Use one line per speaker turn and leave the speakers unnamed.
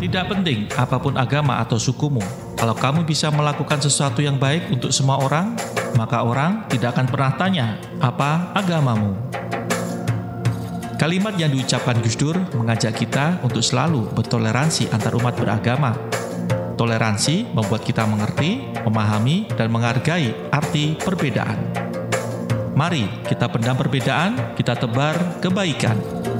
Tidak penting apapun agama atau sukumu, kalau kamu bisa melakukan sesuatu yang baik untuk semua orang, maka orang tidak akan pernah tanya apa agamamu. Kalimat yang diucapkan Gus Dur mengajak kita untuk selalu bertoleransi antar umat beragama. Toleransi membuat kita mengerti, memahami, dan menghargai arti perbedaan. Mari kita pendam perbedaan, kita tebar kebaikan.